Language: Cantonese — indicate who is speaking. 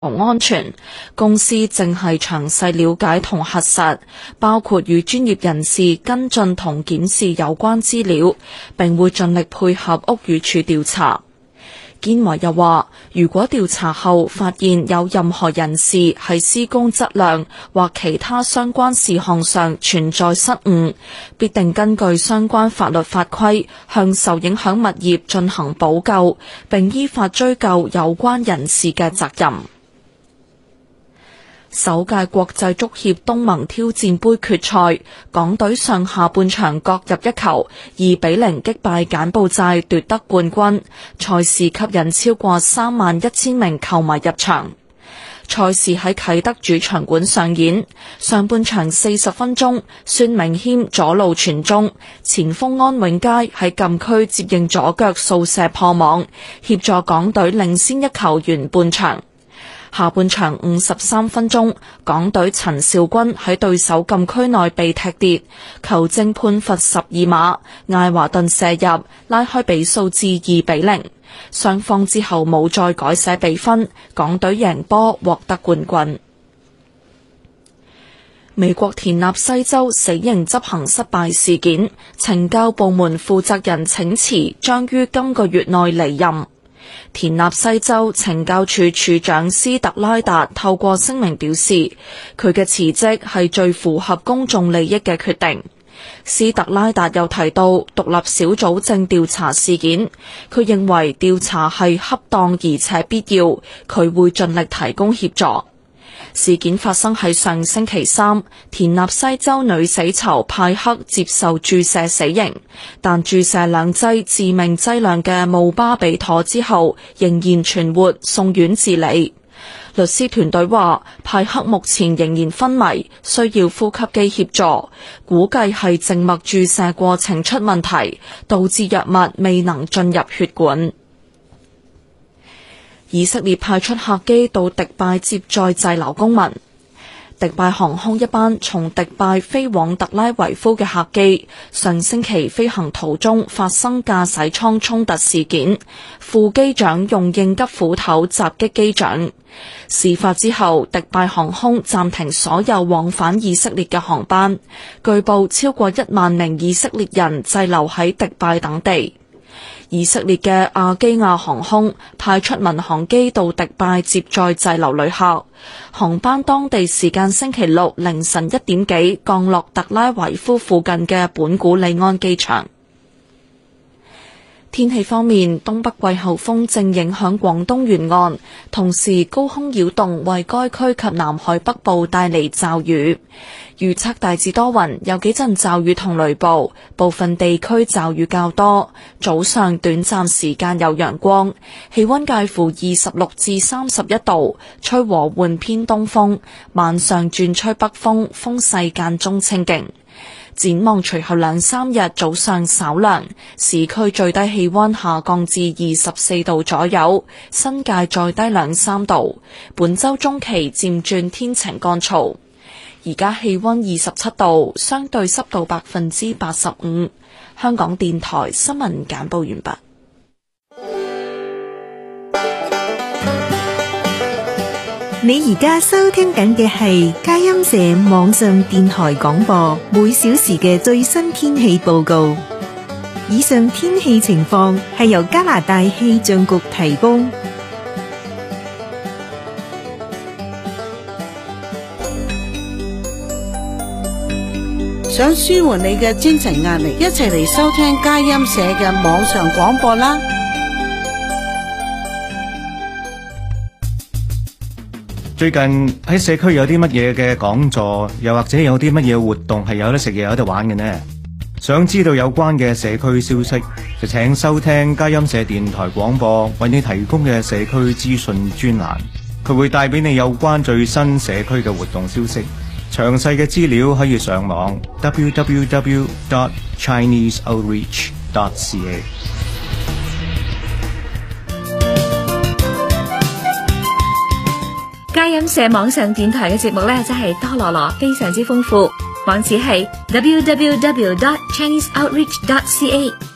Speaker 1: 安全，公司正係詳細了解同核實，包括與專業人士跟進同檢視有關資料，並會盡力配合屋宇署調查。堅維又話，如果調查後發現有任何人士喺施工質量或其他相關事項上存在失誤，必定根據相關法律法規向受影響物業進行補救，並依法追究有關人士嘅責任。首屆國際足協東盟挑戰盃決賽，港隊上下半場各入一球，2-0擊敗柬埔寨奪得冠軍。賽事吸引超過31000名球迷入場。賽事喺啟德主場館上演，上半場40分鐘，孫明謙左路傳中，前鋒安永佳喺禁區接應左腳掃射破網，協助港隊領先一球完半場。下半場53分鐘，港隊陳肇鈞喺對手禁區內被踢跌，球證判罰12碼，艾華頓射入，拉開比數至2-0。雙方之後冇再改寫比分，港隊贏波獲得冠軍。美國田納西州死刑執行失敗事件，懲教部門負責人請辭，將於今個月內離任。田納西州懲教處處長斯特拉達透過聲明表示，佢嘅辭職係最符合公眾利益嘅決定。斯特拉達又提到，獨立小組正調查事件，佢認為調查係恰當而且必要，佢會盡力提供協助。事件發生喺上星期三，田納西州女死囚派克接受注射死刑，但注射2劑致命劑量嘅姆巴比妥之後仍然存活，送院治理。律師團隊話，派克目前仍然昏迷，需要呼吸機協助，估計係靜脈注射過程出問題，導致藥物未能進入血管。以色列派出客機到迪拜接載滯留公民。迪拜航空一班從迪拜飛往特拉維夫嘅客機，上星期飛行途中發生駕駛艙衝突事件，副機長用應急斧頭襲擊機長。事發之後，迪拜航空暫停所有往返以色列嘅航班，據報超過1萬名以色列人滯留喺迪拜等地。以色列嘅阿基亞航空派出民航機到迪拜接載滯留旅客，航班當地時間星期六凌晨1點幾降落特拉維夫附近嘅本古里安機場。天氣方面，東北季候風正影響廣東沿岸，同時高空擾動為該區及南海北部帶嚟驟雨。預測大致多雲，有幾陣驟雨同雷暴，部分地區驟雨較多。早上短暫時間有陽光，氣溫介乎26至31度，吹和緩偏東風。晚上轉吹北風，風勢間中清勁。展望隨後2-3日早上稍涼，市區最低氣溫下降至24度左右，新界再低2-3度。本周中期漸轉天晴乾燥。而家氣溫27度，相對濕度85%。香港電台新聞簡報完畢。
Speaker 2: 你而家收聽緊嘅係佳音社網上電台廣播，每小時嘅最新天氣報告。以上天氣情況係由加拿大氣象局提供。
Speaker 3: 想舒緩你嘅精神壓力，一齊嚟收聽佳音社嘅網上廣播啦！
Speaker 4: 最近喺社區有啲乜嘢嘅講座，又或者有啲乜嘢活動係有得食嘢有得玩嘅呢？想知道有關嘅社區消息，就請收聽佳音社電台廣播為你提供嘅社區資訊專欄，佢會帶俾你有關最新社區嘅活動消息。詳細嘅資料可以上網 www.chineseoutreach.ca。
Speaker 5: 佳音社網上電台嘅節目呢，真係多羅羅，非常之豐富。網址係 www.chineseoutreach.ca。